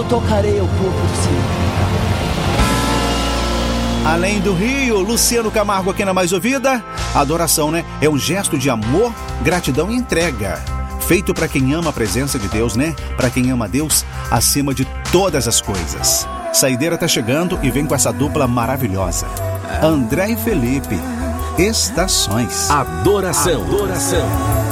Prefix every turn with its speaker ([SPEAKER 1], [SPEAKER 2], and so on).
[SPEAKER 1] eu tocarei ao corpo do Senhor.
[SPEAKER 2] Além do Rio, Luciano Camargo aqui na Mais Ouvida. A adoração, né? É um gesto de amor, gratidão e entrega. Feito para quem ama a presença de Deus, né? Para quem ama Deus acima de todas as coisas. Saideira tá chegando e vem com essa dupla maravilhosa. André e Felipe. Estações.
[SPEAKER 3] Adoração.